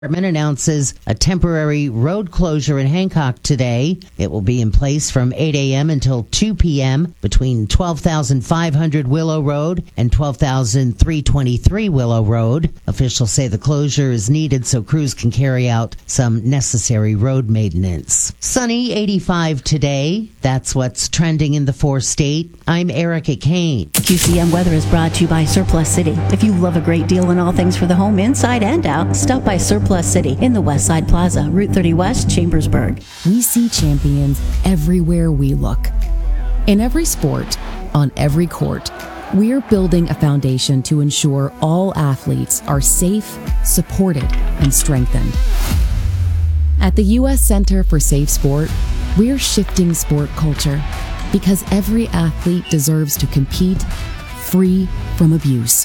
Department announces a temporary road closure in Hancock today. It will be in place from 8 a.m. until 2 p.m. between 12,500 Willow Road and 12,323 Willow Road. Officials say the closure is needed so crews can carry out some necessary road maintenance. Sunny, 85 today. That's what's trending in the four-state. I'm Erica Kane. QCM weather is brought to you by Surplus City. If you love a great deal in all things for the home, inside and out, stop by Surplus City in the West Side Plaza, Route 30 West, Chambersburg. We see champions everywhere we look. In every sport, on every court, we're building a foundation to ensure all athletes are safe, supported, and strengthened. At the U.S. Center for Safe Sport, we're shifting sport culture because every athlete deserves to compete free from abuse.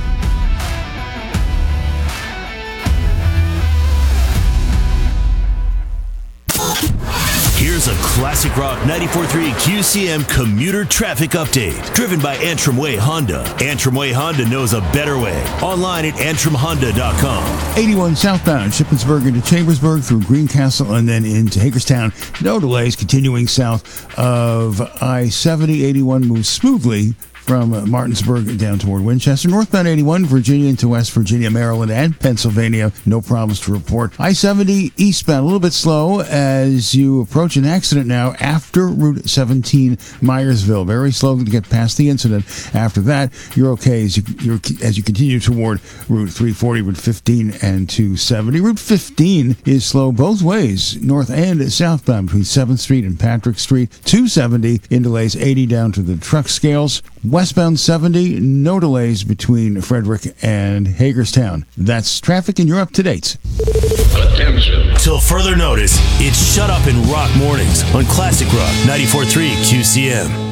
Here's a Classic Rock 94.3 QCM commuter traffic update. Driven by Antrim Way Honda. Antrim Way Honda knows a better way. Online at antrimhonda.com. 81 southbound, Shippensburg into Chambersburg through Greencastle and then into Hagerstown. No delays continuing south of I-70. 81 moves smoothly from Martinsburg down toward Winchester. Northbound 81, Virginia into West Virginia, Maryland, and Pennsylvania. No problems to report. I-70 eastbound, a little bit slow as you approach an accident now after Route 17, Myersville. Very slow to get past the incident. After that, you're okay as you continue toward Route 340, Route 15, and 270. Route 15 is slow both ways, north and southbound between 7th Street and Patrick Street. 270 in delays, 80 down to the truck scales. Westbound 70, no delays between Frederick and Hagerstown. That's traffic, and you're up to date. Attention. Till further notice, it's Shut Up and Rock Mornings on Classic Rock 94.3 QCM.